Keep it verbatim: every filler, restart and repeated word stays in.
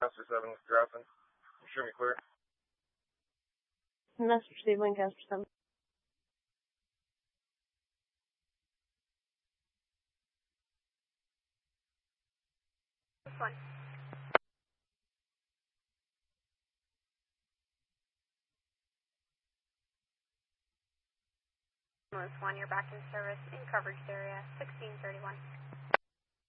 Lancaster seven, crossing. Show me clear. Message received, Lancaster seven. One. One, you're back in service in coverage area, sixteen thirty-one.